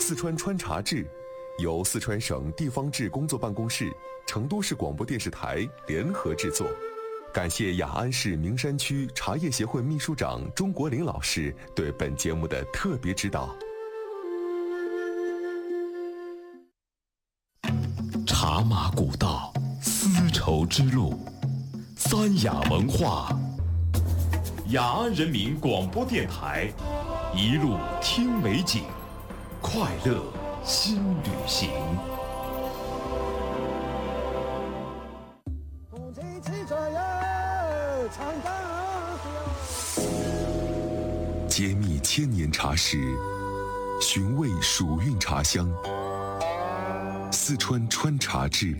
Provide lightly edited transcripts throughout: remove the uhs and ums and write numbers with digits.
四川川茶志由四川省地方志工作办公室、成都市广播电视台联合制作。感谢雅安市名山区茶叶协会秘书长钟国林老师对本节目的特别指导。 茶马古道，丝绸之路，三雅文化，雅安人民广播电台，一路听美景，快乐新旅行。 揭秘千年茶史，寻味蜀韵茶香。四川川茶志。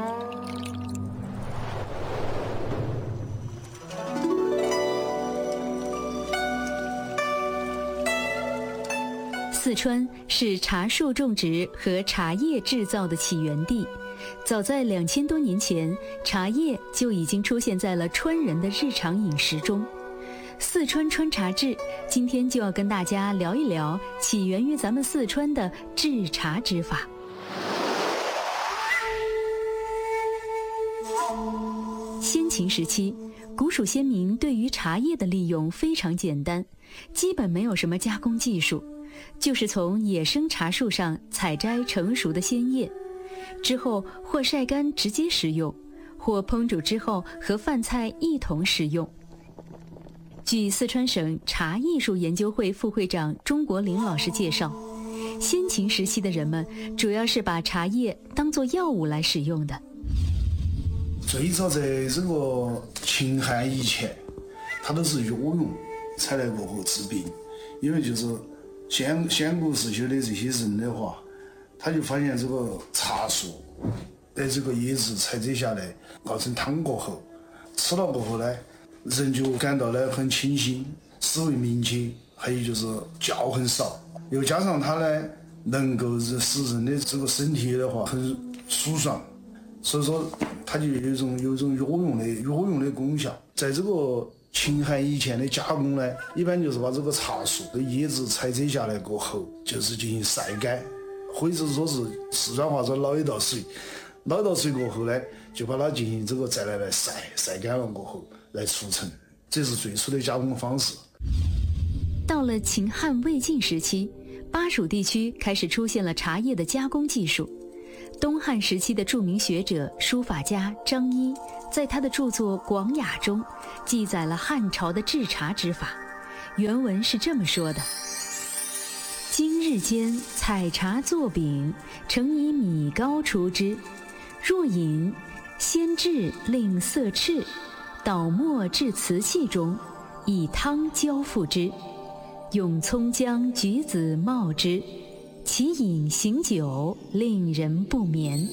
四川是茶树种植和茶叶制造的起源地，早在2000多年前，茶叶就已经出现在了川人的日常饮食中。四川川茶志今天就要跟大家聊一聊起源于咱们四川的制茶之法。先秦时期，古蜀先民对于茶叶的利用非常简单，基本没有什么加工技术，就是从野生茶树上采摘成熟的鲜叶，之后或晒干直接食用，或烹煮之后和饭菜一同食用。据四川省茶艺术研究会副会长钟国林老师介绍，先秦时期的人们主要是把茶叶当作药物来使用的。 最早在这个秦汉以前，它都是药用，采来过后治病。因为就是先古时期的这些人的话，他就发现这个茶树的这个叶子采摘下来熬成汤过后，吃了过后呢，人就感到呢很清醒，思维敏捷，还有就是觉很少，又加上它呢能够使人的这个身体的话很舒爽，所以说它就有一种药用的功效。在这个秦汉以前的加工呢，一般就是把这个茶树的叶子采摘下来过后，就是进行晒干，或者说是四川话说捞一道水过后呢，就把它进行这个再来晒干了过后来储存，这是最初的加工方式。 到了秦汉魏晋时期，巴蜀地区开始出现了茶叶的加工技术。东汉时期的著名学者、书法家张一在他的著作《广雅》中记载了汉朝的制茶之法。原文是这么说的：今日间采茶作饼，盛以米糕出之。若饮，先制令色赤，捣末至瓷器中，以汤浇覆之，用葱姜橘子冒之，其饮行久，令人不眠。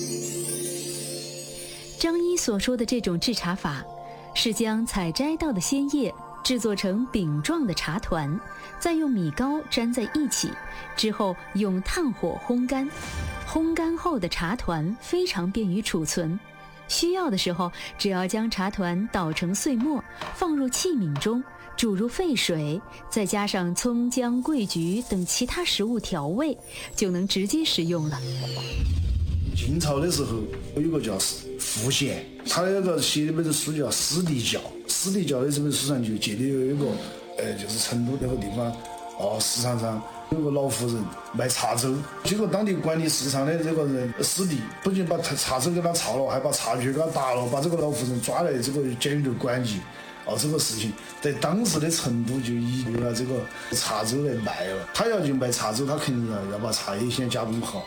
张一所说的这种制茶法，是将采摘到的鲜叶制作成饼状的茶团，再用米糕粘在一起，之后用炭火烘干。烘干后的茶团非常便于储存，需要的时候只要将茶团捣成碎末，放入器皿中，煮入沸水，再加上葱姜桂菊等其他食物调味，就能直接食用了。 晋朝的时候有一个叫傅贤，他那个写了一本书叫《史地教》，《史地教》的这本书上就记得有一个就是成都那个地方市场上有个老妇人卖茶粥，结果当地管理市场的这个人史地不仅把茶粥给他炒了，还把茶具给他打了，把这个老妇人抓来这个监狱里关起。这个事情在当时的成都就已经拿这个茶粥来卖了。他要去卖茶粥，他肯定要把茶叶先加工好。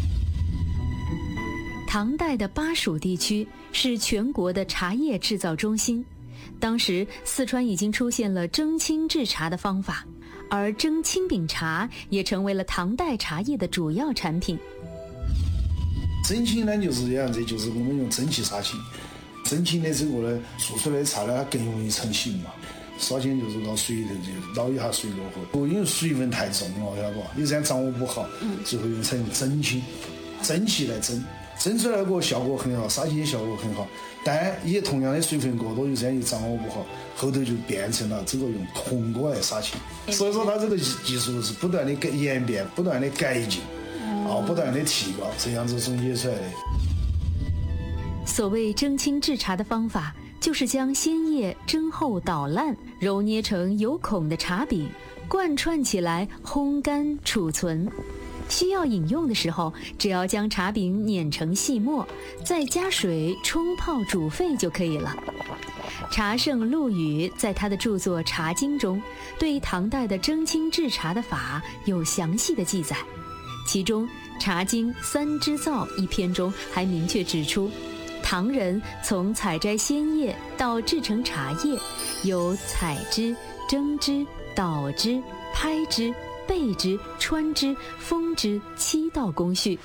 唐代的巴蜀地区是全国的茶叶制造中心，当时四川已经出现了蒸青制茶的方法，而蒸青饼茶也成为了唐代茶叶的主要产品。 蒸青呢就是这样子，就是我们用蒸汽杀青，蒸青的这个呢做出来的茶呢它更容易成型嘛。首先就是让水就捞一下水过后，因为水分太重了，晓得不？你这样掌握不好，就会用成蒸青，蒸汽来蒸。 蒸出来那个效果很好，杀菌效果很好，但也同样的水分过多，有这样一掌握不好，后头就变成了这个用铜锅来杀青。所以说它这个技术是不断的演变，不断的改进，不断的提高，这样子总结出来的。 所谓蒸青制茶的方法，就是将鲜叶蒸后捣烂，揉捏成有孔的茶饼，贯串起来烘干储存。需要饮用的时候，只要将茶饼碾成细末，再加水冲泡煮沸就可以了。茶圣陆羽在他的著作《茶经》中，对唐代的蒸青制茶的法有详细的记载，其中《茶经·三支造》一篇中还明确指出，唐人从采摘鲜叶到制成茶叶，有采之、蒸之、捣之、拍之、焙之、穿之、封之7道工序。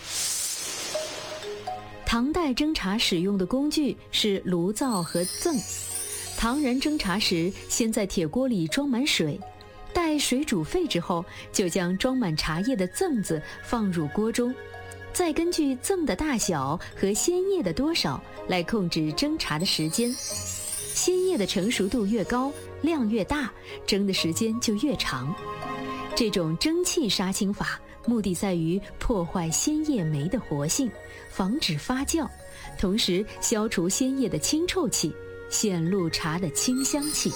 唐代蒸茶使用的工具是炉灶和甑。唐人蒸茶时，先在铁锅里装满水，待水煮沸之后，就将装满茶叶的甑子放入锅中，再根据甑的大小和鲜叶的多少来控制蒸茶的时间。鲜叶的成熟度越高，量越大，蒸的时间就越长。这种蒸汽杀青法，目的在于破坏鲜叶酶的活性，防止发酵，同时消除鲜叶的清臭气，显露茶的清香气。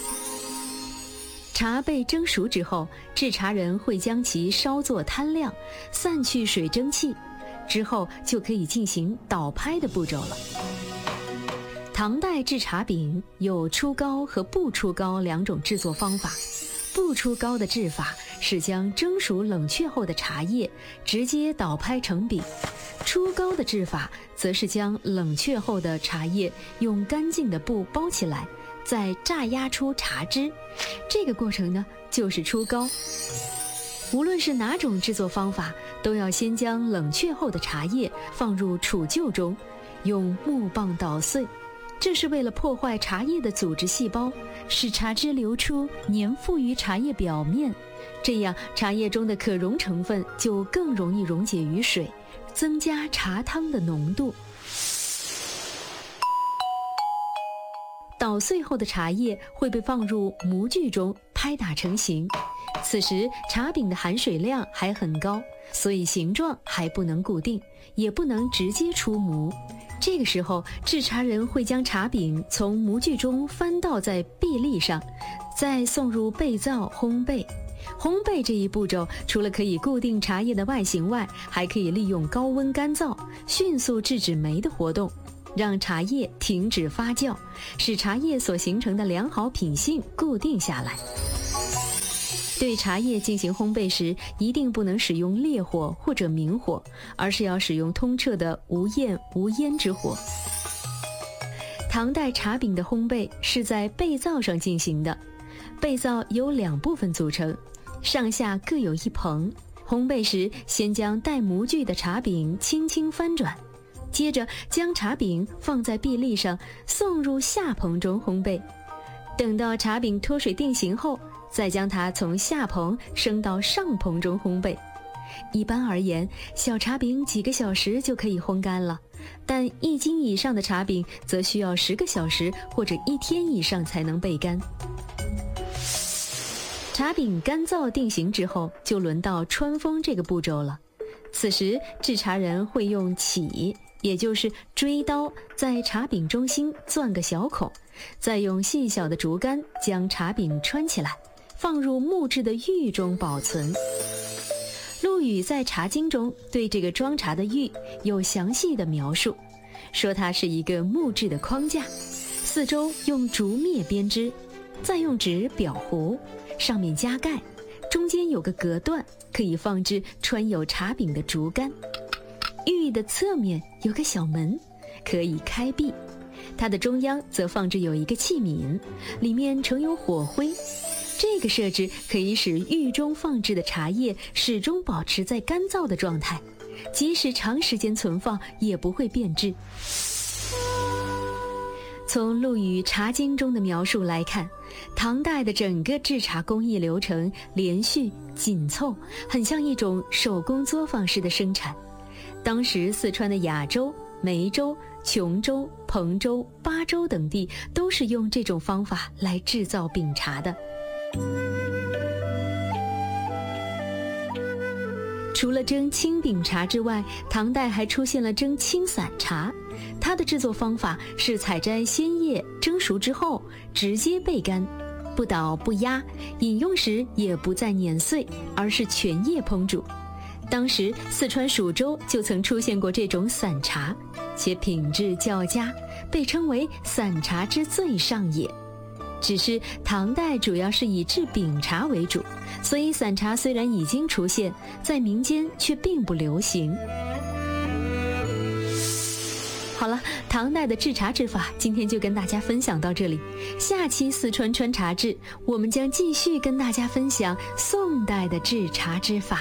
茶被蒸熟之后，制茶人会将其烧作摊晾，散去水蒸气，之后就可以进行捣拍的步骤了。唐代制茶饼有出膏和不出膏2种制作方法。不出膏的制法是将蒸熟冷却后的茶叶直接捣拍成饼，出膏的制法则是将冷却后的茶叶用干净的布包起来，再榨压出茶汁，这个过程呢就是出膏。无论是哪种制作方法，都要先将冷却后的茶叶放入储臼中，用木棒捣碎，这是为了破坏茶叶的组织细胞，使茶汁流出粘附于茶叶表面，这样茶叶中的可溶成分就更容易溶解于水，增加茶汤的浓度。捣碎后的茶叶会被放入模具中拍打成型，此时茶饼的含水量还很高，所以形状还不能固定，也不能直接出模。这个时候，制茶人会将茶饼从模具中翻倒在筚笠上，再送入焙灶烘焙。烘焙这一步骤，除了可以固定茶叶的外形外，还可以利用高温干燥，迅速制止酶的活动，让茶叶停止发酵，使茶叶所形成的良好品性固定下来。对茶叶进行烘焙时，一定不能使用烈火或者明火，而是要使用通彻的无焰无烟之火。唐代茶饼的烘焙是在焙灶上进行的，焙灶由2部分组成，上下各有一棚。烘焙时，先将带模具的茶饼轻轻翻转，接着将茶饼放在筚笠上，送入下棚中烘焙。等到茶饼脱水定型后，再将它从下棚升到上棚中烘焙。一般而言，小茶饼几个小时就可以烘干了，但1斤以上的茶饼则需要10个小时或者1天以上才能焙干。茶饼干燥定型之后，就轮到穿封这个步骤了。此时制茶人会用起，也就是锥刀，在茶饼中心钻个小孔，再用细小的竹竿将茶饼穿起来，放入木质的玉中保存。陆羽在《茶经》中对这个装茶的玉有详细的描述，说它是一个木质的框架，四周用竹篾编织，再用纸裱糊，上面加盖，中间有个隔断，可以放置穿有茶饼的竹竿。玉的侧面有个小门，可以开闭，它的中央则放置有一个器皿，里面盛有火灰。这个设置可以使玉中放置的茶叶始终保持在干燥的状态，即使长时间存放也不会变质。从陆羽《茶经》中的描述来看，唐代的整个制茶工艺流程连续紧凑，很像一种手工作坊式的生产。 当时四川的雅州、梅州、琼州、彭州、巴州等地都是用这种方法来制造饼茶的。除了蒸青饼茶之外，唐代还出现了蒸青散茶。它的制作方法是采摘鲜叶，蒸熟之后直接焙干，不倒不压，饮用时也不再碾碎，而是全叶烹煮。当时四川蜀州就曾出现过这种散茶，且品质较佳，被称为散茶之最上也。只是唐代主要是以制饼茶为主，所以散茶虽然已经出现，在民间却并不流行。好了，唐代的制茶制法今天就跟大家分享到这里。下期四川穿茶志，我们将继续跟大家分享宋代的制茶之法。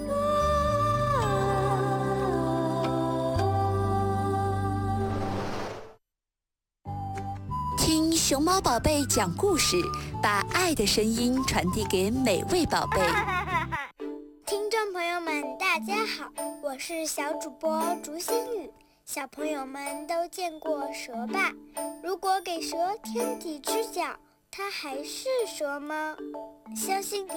听熊猫宝贝讲故事，把爱的声音传递给每位宝贝。 听众朋友们，大家好，我是小主播竹心雨。小朋友们都见过蛇吧？如果给蛇天敌之角，它还是蛇吗？相信